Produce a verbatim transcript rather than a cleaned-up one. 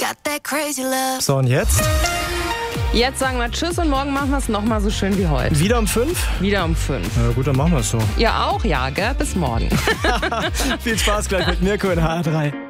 So, und jetzt? Jetzt sagen wir Tschüss und morgen machen wir es nochmal so schön wie heute. Wieder um fünf? Wieder um fünf. Na gut, dann machen wir es so. Ja auch, ja, gell? Bis morgen. Viel Spaß gleich mit Mirko in H R drei.